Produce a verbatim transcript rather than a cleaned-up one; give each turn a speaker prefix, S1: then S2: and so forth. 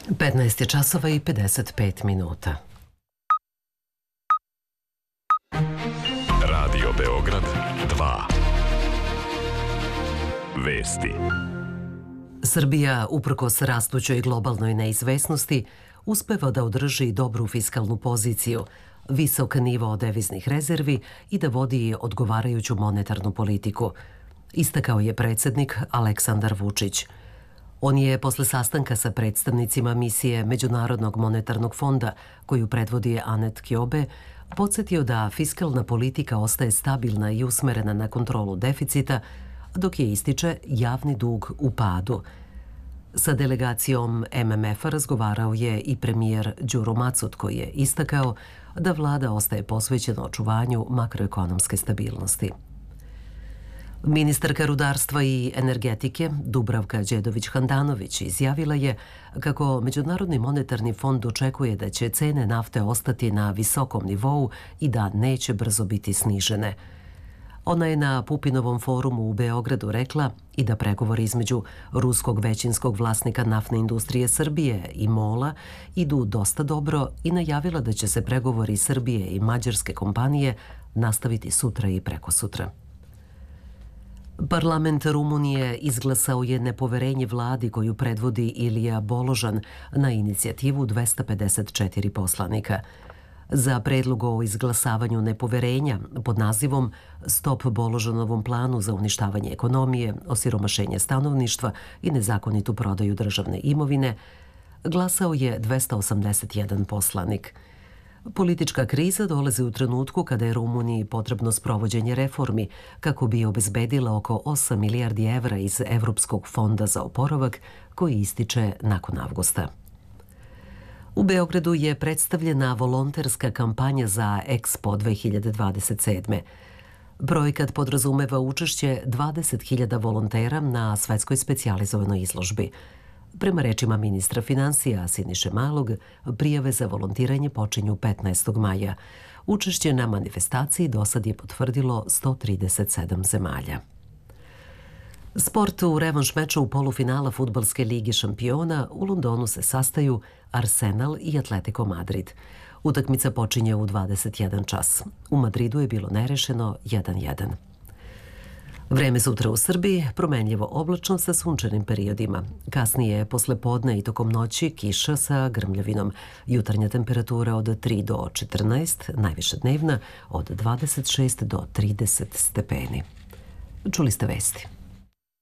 S1: petnaest je časova i pedeset pet minuta.
S2: Radio Beograd dva. Vesti.
S1: Srbija, uprkos rastućoj globalnoj neizvesnosti, uspeva da održi dobru fiskalnu poziciju, visok nivo deviznih rezervi i da vodi odgovarajuću monetarnu politiku, istakao je predsjednik Aleksandar Vučić. On je posle sastanka sa predstavnicima misije Međunarodnog monetarnog fonda, koju predvodi Anet Kjobe, podsjetio da fiskalna politika ostaje stabilna i usmerena na kontrolu deficita, dok je, ističe, javni dug u padu. Sa delegacijom M M F-a razgovarao je i premijer Đuro Macut, koji je istakao da vlada ostaje posvećena očuvanju makroekonomske stabilnosti. Ministarka rudarstva i energetike Dubravka Đedović-Handanović izjavila je kako Međunarodni monetarni fond očekuje da će cene nafte ostati na visokom nivou i da neće brzo biti snižene. Ona je na Pupinovom forumu u Beogradu rekla i da pregovori između ruskog većinskog vlasnika naftne industrije Srbije i MOL-a idu dosta dobro i najavila da će se pregovori Srbije i mađarske kompanije nastaviti sutra i prekosutra. Parlament Rumunije izglasao je nepoverenje vladi koju predvodi Ilija Boložan na inicijativu dvesta pedeset četiri poslanika. Za predlog o izglasavanju nepoverenja pod nazivom Stop Boložanovom planu za uništavanje ekonomije, osiromašenje stanovništva i nezakonitu prodaju državne imovine glasao je dvesta osamdeset jedan poslanik. Politička kriza dolazi u trenutku kada je Rumuniji potrebno sprovođenje reformi kako bi obezbedila oko osam milijardi evra iz Evropskog fonda za oporavak koji ističe nakon avgusta. U Beogradu je predstavljena volonterska kampanja za Expo dve hiljade dvadeset sedme. Projekat podrazumeva učešće dvadeset hiljada volontera na svetskoj specijalizovanoj izložbi. Prema rečima ministra finansija Siniše Malog, prijave za volontiranje počinju petnaestog maja. Učešće na manifestaciji dosad je potvrdilo sto trideset sedam zemalja. Sport u revanš meču u polufinala Fudbalske lige šampiona u Londonu se sastaju Arsenal i Atletico Madrid. Utakmica počinje u dvadeset jedan čas. U Madridu je bilo nerešeno jedan jedan. Vreme sutra u Srbiji promenljivo oblačno sa sunčanim periodima. Kasnije posle podne i tokom noći kiša sa grmljavinom. Jutarnja temperatura od tri do četrnaest, najviša dnevna od dvadeset šest do trideset stepeni. Čuli ste vesti.